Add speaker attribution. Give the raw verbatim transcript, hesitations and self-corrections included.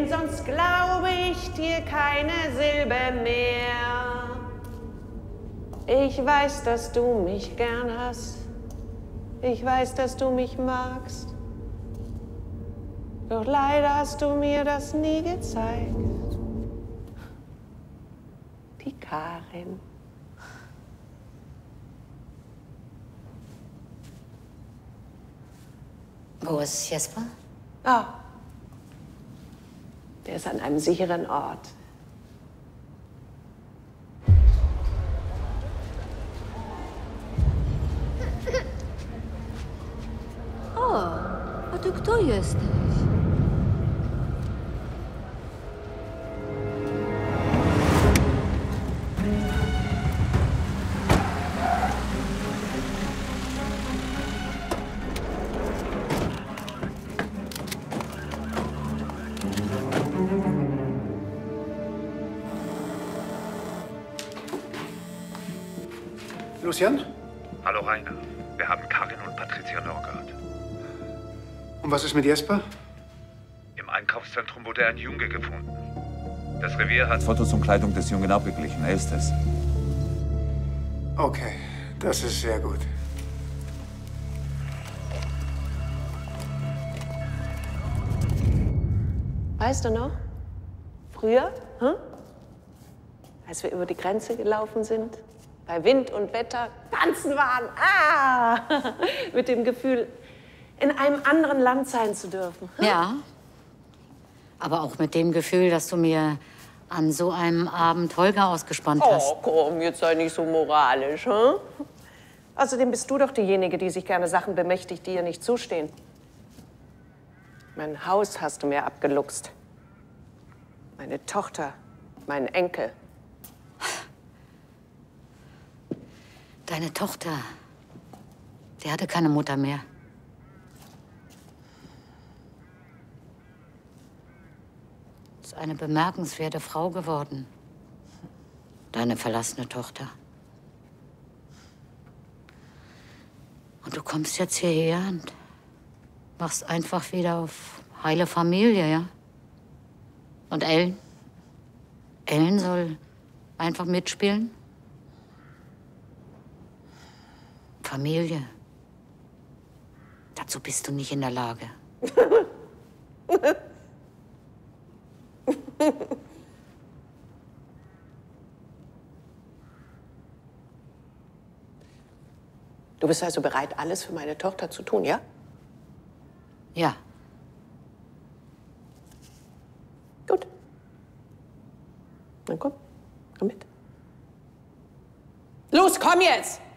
Speaker 1: denn sonst glaube ich dir keine Silbe mehr. Ich weiß, dass du mich gern hast. Ich weiß, dass du mich magst. Doch leider hast du mir das nie gezeigt. Die Karin.
Speaker 2: Wo ist Jesper?
Speaker 1: Ah, der ist an einem sicheren Ort.
Speaker 2: O, a ty kto jesteś?
Speaker 3: Lucian?
Speaker 4: Hallo Rainer. Wir haben Karin und Patricia Norgard.
Speaker 3: Und was ist mit Jesper?
Speaker 4: Im Einkaufszentrum wurde ein Junge gefunden. Das Revier hat
Speaker 5: Fotos und Kleidung des Jungen abgeglichen. Er ist es.
Speaker 3: Okay, das ist sehr gut.
Speaker 1: Weißt du noch? Früher, hm? Als wir über die Grenze gelaufen sind, bei Wind und Wetter tanzen waren, ah, mit dem Gefühl, in einem anderen Land sein zu dürfen. Hm?
Speaker 2: Ja, aber auch mit dem Gefühl, dass du mir an so einem Abend Holger ausgespannt hast.
Speaker 1: Oh, komm, jetzt sei nicht so moralisch, hm? Außerdem bist du doch diejenige, die sich gerne Sachen bemächtigt, die ihr nicht zustehen. Mein Haus hast du mir abgeluchst. Meine Tochter, meinen Enkel.
Speaker 2: Deine Tochter, die hatte keine Mutter mehr. Ist eine bemerkenswerte Frau geworden. Deine verlassene Tochter. Und du kommst jetzt hierher und machst einfach wieder auf heile Familie, ja? Und Ellen? Ellen soll einfach mitspielen? Familie. Dazu bist du nicht in der Lage.
Speaker 1: Du bist also bereit, alles für meine Tochter zu tun, ja?
Speaker 2: Ja.
Speaker 1: Gut. Dann komm, komm mit. Los, komm jetzt!